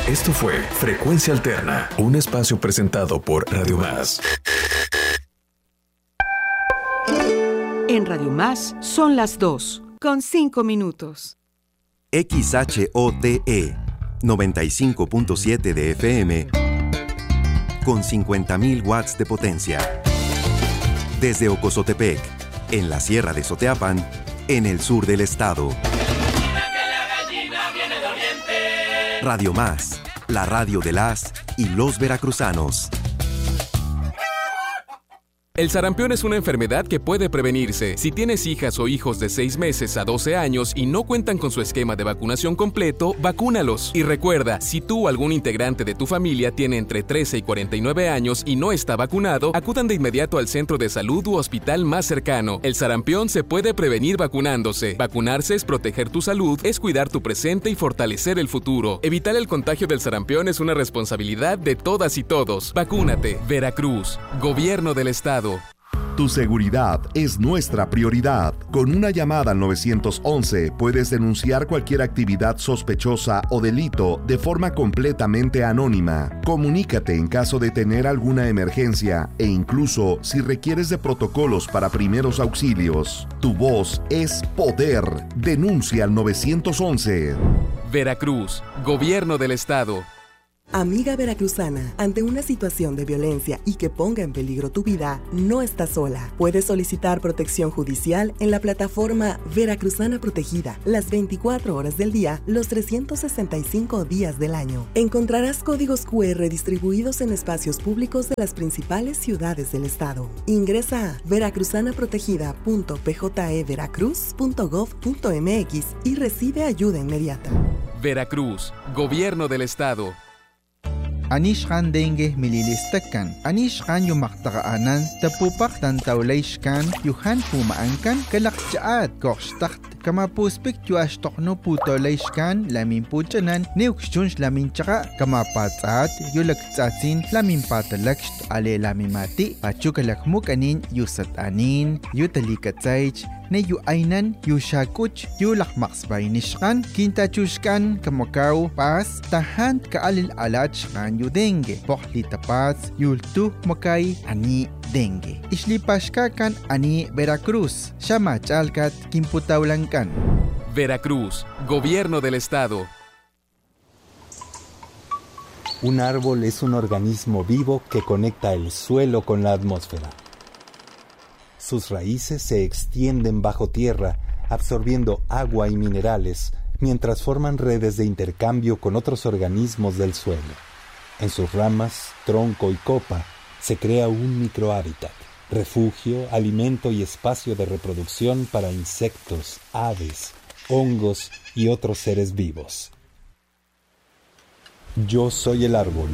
Esto fue Frecuencia Alterna, un espacio presentado por Radio Más. En Radio Más son las 2:05. XHOTE 95.7 de FM con 50.000 watts de potencia. Desde Ocozotepec, en la Sierra de Soteapan, en el sur del estado. Radio Más, la radio de las y los veracruzanos. El sarampión es una enfermedad que puede prevenirse. Si tienes hijas o hijos de 6 meses a 12 años y no cuentan con su esquema de vacunación completo, vacúnalos. Y recuerda, si tú o algún integrante de tu familia tiene entre 13 y 49 años y no está vacunado, acudan de inmediato al centro de salud u hospital más cercano. El sarampión se puede prevenir vacunándose. Vacunarse es proteger tu salud, es cuidar tu presente y fortalecer el futuro. Evitar el contagio del sarampión es una responsabilidad de todas y todos. Vacúnate. Veracruz, Gobierno del Estado. Tu seguridad es nuestra prioridad. Con una llamada al 911 puedes denunciar cualquier actividad sospechosa o delito de forma completamente anónima. Comunícate en caso de tener alguna emergencia e incluso si requieres de protocolos para primeros auxilios. Tu voz es poder. Denuncia al 911. Veracruz, Gobierno del Estado. Amiga veracruzana, ante una situación de violencia y que ponga en peligro tu vida, no estás sola. Puedes solicitar protección judicial en la plataforma Veracruzana Protegida, las 24 horas del día, los 365 días del año. Encontrarás códigos QR distribuidos en espacios públicos de las principales ciudades del estado. Ingresa a veracruzanaprotegida.pjeveracruz.gov.mx y recibe ayuda inmediata. Veracruz, Gobierno del Estado. Anishkan dengue mililistakan. Anishkan yumaktaanan tapupak tantawlayshkan yuhan pumaankan kalakchaat kokstakt kamapuspik yuashtokno putolayshkan lamin puchanan neukshunsh lamin chaka kamapatsat yulaktsatsin lamin patalakst ale lamimati pachukalakmukanin yusatanin yutalikatsaych ne yu ainan yu shakuch yu lakmaksbaynishkan kintachushkan kamakaw pas tahan kaalil alachkan yu dengue pohli tapats yultu makay ani dengue islipashkakan ani Veracruz shamachalkat kimputawlankan. Veracruz, Gobierno del Estado. Un árbol es un organismo vivo que conecta el suelo con la atmósfera. Sus raíces se extienden bajo tierra, absorbiendo agua y minerales, mientras forman redes de intercambio con otros organismos del suelo. En sus ramas, tronco y copa, se crea un microhábitat, refugio, alimento y espacio de reproducción para insectos, aves, hongos y otros seres vivos. Yo soy el árbol.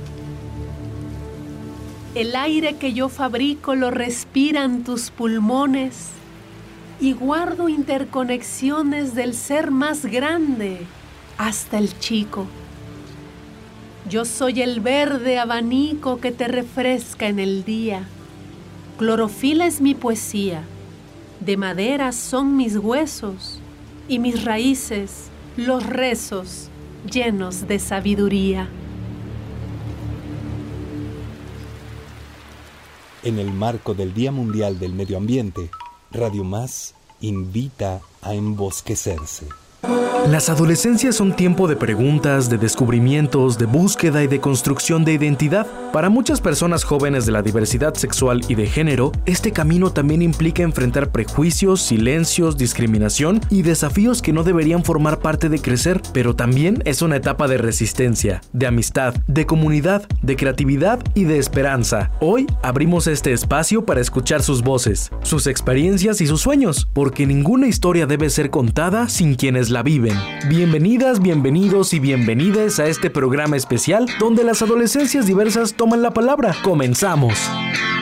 El aire que yo fabrico lo respiran tus pulmones y guardo interconexiones del ser más grande hasta el chico. Yo soy el verde abanico que te refresca en el día. Clorofila es mi poesía, de madera son mis huesos y mis raíces los rezos llenos de sabiduría. En el marco del Día Mundial del Medio Ambiente, Radio Más invita a embosquecerse. Las adolescencias son tiempo de preguntas, de descubrimientos, de búsqueda y de construcción de identidad. Para muchas personas jóvenes de la diversidad sexual y de género, este camino también implica enfrentar prejuicios, silencios, discriminación y desafíos que no deberían formar parte de crecer, pero también es una etapa de resistencia, de amistad, de comunidad, de creatividad y de esperanza. Hoy abrimos este espacio para escuchar sus voces, sus experiencias y sus sueños, porque ninguna historia debe ser contada sin quienes la viven. Bienvenidas, bienvenidos y bienvenidas a este programa especial donde las adolescencias diversas toman la palabra. ¡Comenzamos!